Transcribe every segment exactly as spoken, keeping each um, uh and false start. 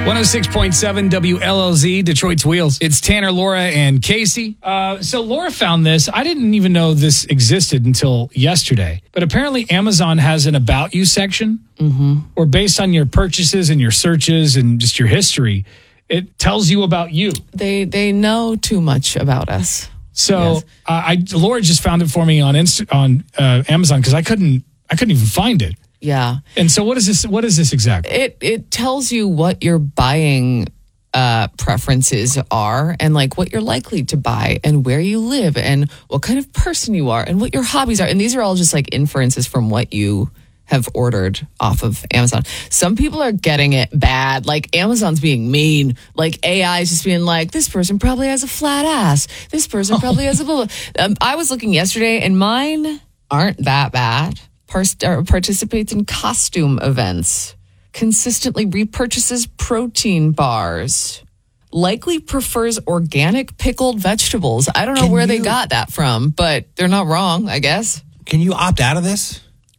one oh six point seven W L L Z, Detroit's Wheels. It's Tanner, Laura, and Casey. Uh, so Laura found this. I didn't even know this existed until yesterday. But apparently Amazon has an About You section. Mm-hmm. Or based on your purchases and your searches and just your history, it tells you about you. They they know too much about us. So Yes. uh, I Laura just found it for me on Insta, on uh, Amazon because I couldn't I couldn't even find it. Yeah. And so what is this? What is this exactly? It it tells you what your buying uh, preferences are and like what you're likely to buy and where you live and what kind of person you are and what your hobbies are. And these are all just like inferences from what you have ordered off of Amazon. Some people are getting it bad. Like Amazon's being mean. Like A I is just being like, this person probably has a flat ass. This person probably has a blah, blah. Um, I was looking yesterday and mine aren't that bad. Participates in costume events, consistently repurchases protein bars, likely prefers organic pickled vegetables. I don't know Can where they you- got that from, but they're not wrong, I guess. Can you opt out of this?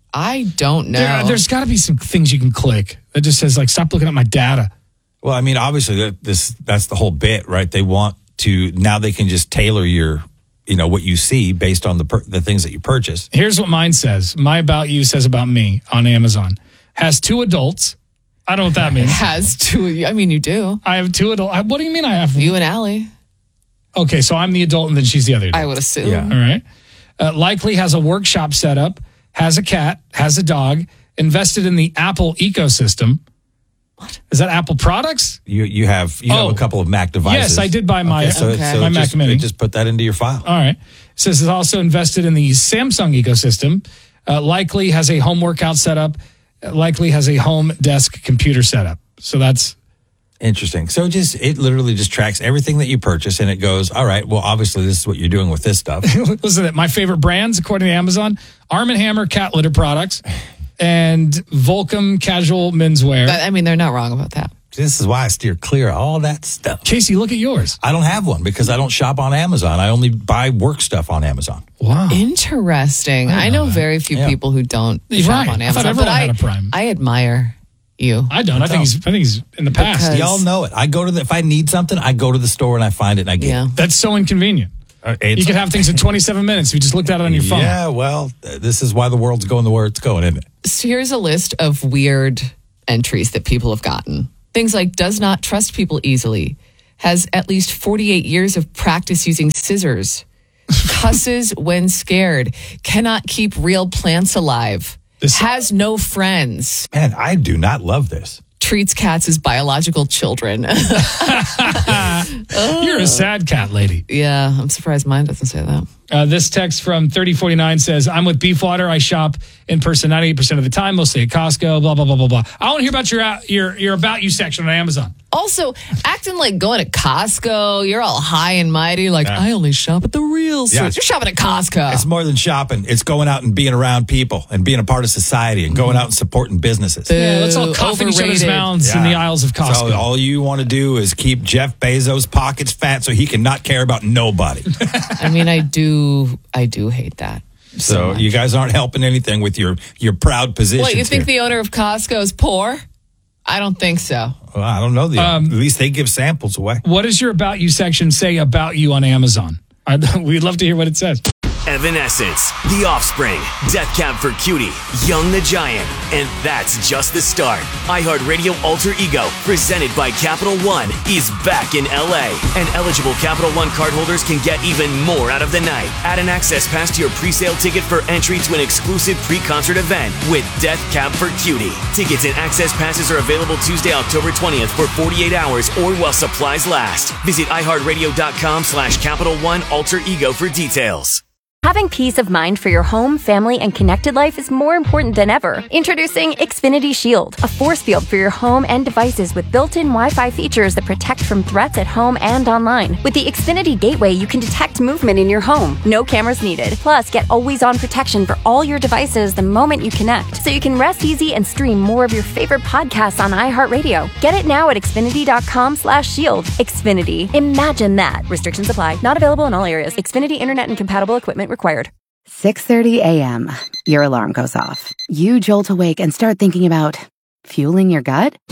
I don't know. There, there's got to be some things you can click that just says like, stop looking at my data. Well, I mean, obviously that this that's the whole bit, right? They want to now they can just tailor your, you know, what you see based on the per, the things that you purchase. Here's what mine says. My About You says about me on Amazon. Has two adults. I don't know what that means. Has two, I mean, you do. I have two adults. What do you mean I have? You and Allie, Okay, so I'm the adult and then she's the other adult. I would assume. Yeah. All right. Uh, likely has a workshop set up, has a cat, has a dog, invested in the Apple ecosystem. What? Is that Apple products? You you have you Oh. have a couple of Mac devices. Yes, I did buy my- okay, so, Okay. so my Mac just, Mini. Just put that into your file. All right. It says it's also invested in the Samsung ecosystem. Uh, likely has a home workout setup. Uh, likely has a home desk computer setup. So that's Interesting. So just it literally just tracks everything that you purchase, and it goes, all right. Well, obviously, this is what you're doing with this stuff. listen. My favorite brands, according to Amazon, Arm and Hammer cat litter products, and Volcom casual menswear. But, I mean, they're not wrong about that. This is why I steer clear of all that stuff. Casey, look at yours. I don't have one because I don't shop on Amazon. I only buy work stuff on Amazon. Wow. Interesting. I know very few Yeah. people who don't Right. shop on I thought Amazon. everyone but had I, a Prime. I admire you. I don't. I think he's. I think he's in the past. Because- Y'all know it. I go to the if I need something, I go to the store and I find it and I get Yeah. it. That's so inconvenient. Uh, it's- You could have things in twenty-seven minutes if you just looked at it on your phone. Yeah, well, th- this is why the world's going the way it's going, isn't it? So here's a list of weird entries that people have gotten. Things like does not trust people easily, has at least forty-eight years of practice using scissors, cusses when scared, cannot keep real plants alive, This- has no friends, Man, I do not love this. treats cats as biological children. You're a sad cat lady. Yeah, I'm surprised mine doesn't say that. Uh, this text from thirty forty-nine says, I'm with Beefwater. I shop in person ninety-eight percent of the time, mostly at Costco, blah, blah, blah, blah, blah. I want to hear about your, uh, your, your About You section on Amazon. Also, acting like going to Costco, you're all high and mighty, like, Yeah. I only shop at the real stores. Yeah. You're shopping at Costco. It's more than shopping. It's going out and being around people and being a part of society and going out and supporting businesses. Yeah, let's all cough in each other's overrated. mouths in the aisles of Costco. So all you want to do is keep Jeff Bezos' pockets fat so he can not care about nobody. I mean, I do, I do hate that. So much. you guys aren't helping anything with your your proud positions. What, you think here. the owner of Costco is poor? I don't think so. Well, I don't know. The, Um, at least they give samples away. What does your About You section say about you on Amazon? I'd, we'd love to hear what it says. Evanescence, The Offspring, Death Cab for Cutie, Young the Giant, and that's just the start. iHeartRadio Alter Ego, presented by Capital One, is back in L A, and eligible Capital One cardholders can get even more out of the night. Add an access pass to your pre-sale ticket for entry to an exclusive pre-concert event with Death Cab for Cutie. Tickets and access passes are available Tuesday, October twentieth for forty-eight hours or while supplies last. Visit iHeartRadio.com slash Capital One Alter Ego for details. Having peace of mind for your home, family, and connected life is more important than ever. Introducing Xfinity Shield, a force field for your home and devices with built-in Wi-Fi features that protect from threats at home and online. With the Xfinity Gateway, you can detect movement in your home. No cameras needed. Plus, get always-on protection for all your devices the moment you connect, so you can rest easy and stream more of your favorite podcasts on iHeartRadio. Get it now at Xfinity.com slash shield. Xfinity. Imagine that. Restrictions apply. Not available in all areas. Xfinity Internet and compatible equipment required. six thirty a.m. Your alarm goes off. You jolt awake and start thinking about fueling your gut?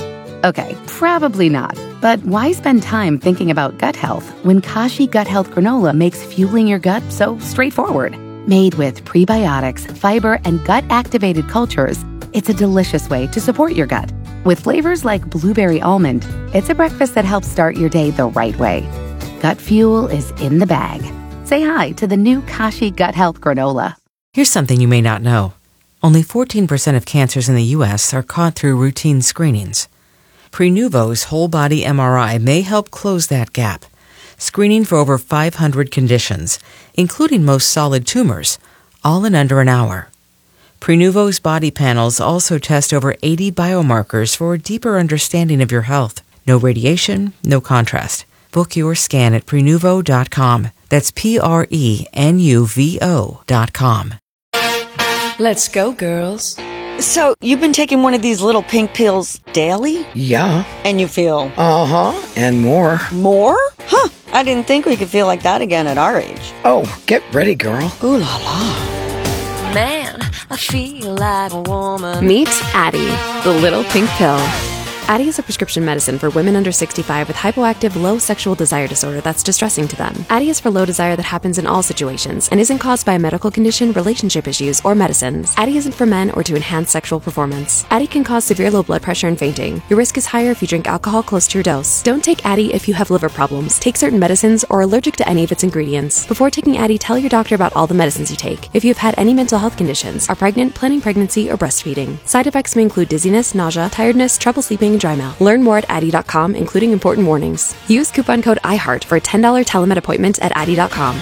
Okay, probably not. But why spend time thinking about gut health when Kashi Gut Health Granola makes fueling your gut so straightforward? Made with prebiotics, fiber, and gut-activated cultures, it's a delicious way to support your gut. With flavors like blueberry almond, it's a breakfast that helps start your day the right way. Gut fuel is in the bag. Say hi to the new Kashi Gut Health Granola. Here's something you may not know. Only fourteen percent of cancers in the U S are caught through routine screenings. Prenuvo's whole-body M R I may help close that gap, screening for over five hundred conditions, including most solid tumors, all in under an hour. Prenuvo's body panels also test over eighty biomarkers for a deeper understanding of your health. No radiation, no contrast. Book your scan at Prenuvo dot com. That's P R E N U V O dot com. Let's go, girls. So, you've been taking one of these little pink pills daily? Yeah. And you feel? Uh-huh, and more. More? Huh, I didn't think we could feel like that again at our age. Oh, get ready, girl. Ooh la la. Man, I feel like a woman. Meet Addie, the little pink pill. Addie is a prescription medicine for women under sixty-five with hypoactive low sexual desire disorder that's distressing to them. Addie is for low desire that happens in all situations and isn't caused by a medical condition, relationship issues, or medicines. Addie isn't for men or to enhance sexual performance. Addie can cause severe low blood pressure and fainting. Your risk is higher if you drink alcohol close to your dose. Don't take Addie if you have liver problems, take certain medicines, or are allergic to any of its ingredients. Before taking Addie, tell your doctor about all the medicines you take. If you have had any mental health conditions, are pregnant, planning pregnancy, or breastfeeding. Side effects may include dizziness, nausea, tiredness, trouble sleeping, and dry mouth. Learn more at Addie dot com, including important warnings. Use coupon code iHeart for a ten dollars telemed appointment at Addie dot com.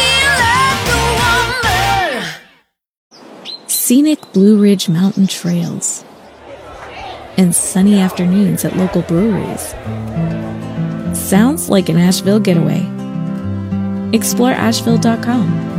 Scenic Blue Ridge Mountain trails and sunny afternoons at local breweries. Sounds like an Asheville getaway. Explore Asheville dot com.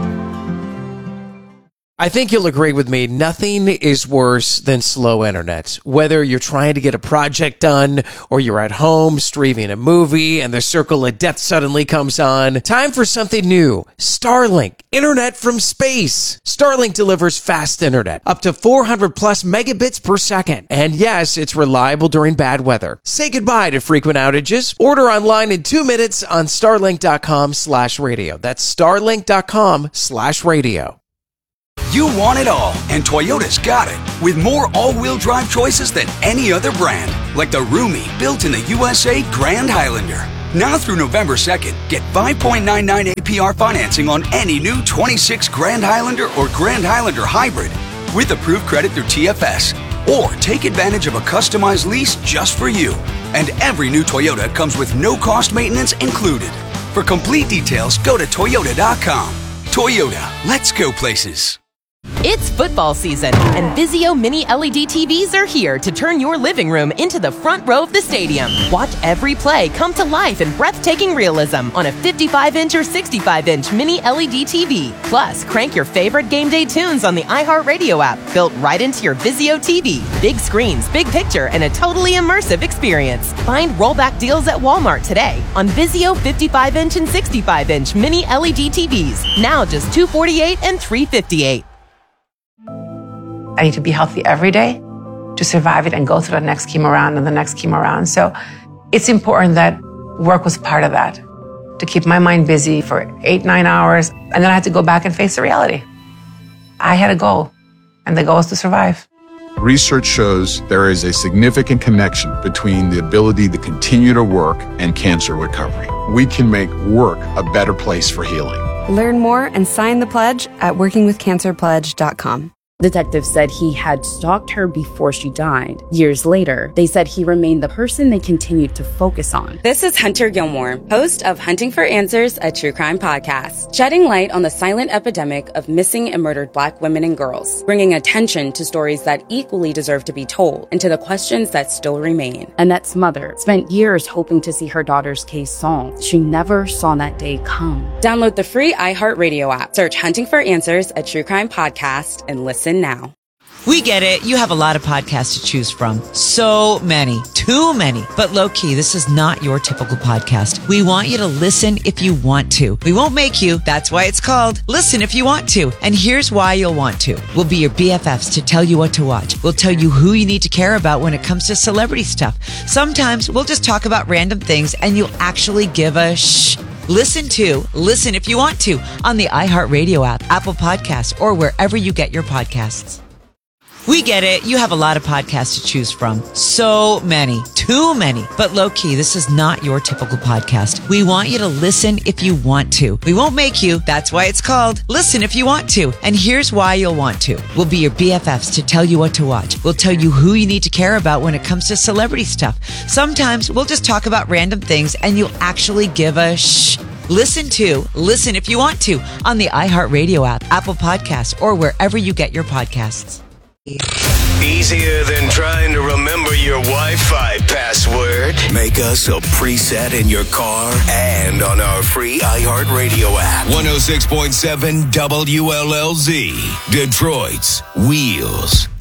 I think you'll agree with me, nothing is worse than slow internet. Whether you're trying to get a project done or you're at home streaming a movie and the circle of death suddenly comes on, time for something new. Starlink, internet from space. Starlink delivers fast internet, up to four hundred plus megabits per second. And yes, it's reliable during bad weather. Say goodbye to frequent outages. Order online in two minutes on starlink dot com slash radio. That's starlink dot com slash radio. You want it all, and Toyota's got it. With more all-wheel drive choices than any other brand. Like the roomy, built in the U S A Grand Highlander. Now through November second, get five point nine nine A P R financing on any new twenty-six Grand Highlander or Grand Highlander Hybrid with approved credit through T F S. Or take advantage of a customized lease just for you. And every new Toyota comes with no-cost maintenance included. For complete details, go to Toyota dot com. Toyota, let's go places. It's football season, and Vizio Mini L E D T Vs are here to turn your living room into the front row of the stadium. Watch every play come to life in breathtaking realism on a fifty-five inch or sixty-five inch Mini L E D T V. Plus, crank your favorite game day tunes on the iHeartRadio app, built right into your Vizio T V. Big screens, big picture, and a totally immersive experience. Find rollback deals at Walmart today on Vizio fifty-five inch and sixty-five inch Mini L E D T Vs. Now just two hundred forty-eight dollars and three hundred fifty-eight dollars. I need to be healthy every day to survive it and go through the next chemo round and the next chemo round. So it's important that work was part of that, to keep my mind busy for eight, nine hours. And then I had to go back and face the reality. I had a goal, and the goal is to survive. Research shows there is a significant connection between the ability to continue to work and cancer recovery. We can make work a better place for healing. Learn more and sign the pledge at working with cancer pledge dot com. Detectives said he had stalked her before she died. Years later, they said he remained the person they continued to focus on. This is Hunter Gilmore, host of Hunting for Answers, a true crime podcast, shedding light on the silent epidemic of missing and murdered Black women and girls, bringing attention to stories that equally deserve to be told and to the questions that still remain. Annette's mother spent years hoping to see her daughter's case solved. She never saw that day come. Download the free iHeartRadio app, search Hunting for Answers, a true crime podcast, and listen now. We get it. You have a lot of podcasts to choose from. So many. Too many. But low-key, this is not your typical podcast. We want you to listen if you want to. We won't make you. That's why it's called Listen If You Want To. And here's why you'll want to. We'll be your B F Fs to tell you what to watch. We'll tell you who you need to care about when it comes to celebrity stuff. Sometimes we'll just talk about random things and you'll actually give a shh. Listen to Listen If You Want To on the iHeartRadio app, Apple Podcasts, or wherever you get your podcasts. We get it. You have a lot of podcasts to choose from. So many. Too many. But low-key, this is not your typical podcast. We want you to listen if you want to. We won't make you. That's why it's called Listen If You Want To. And here's why you'll want to. We'll be your B F Fs to tell you what to watch. We'll tell you who you need to care about when it comes to celebrity stuff. Sometimes we'll just talk about random things and you'll actually give a shh. Listen to Listen If You Want To on the iHeartRadio app, Apple Podcasts, or wherever you get your podcasts. Easier than trying to remember your Wi-Fi password. Make us a preset in your car and on our free iHeartRadio app. one oh six point seven W L L Z, Detroit's Wheels.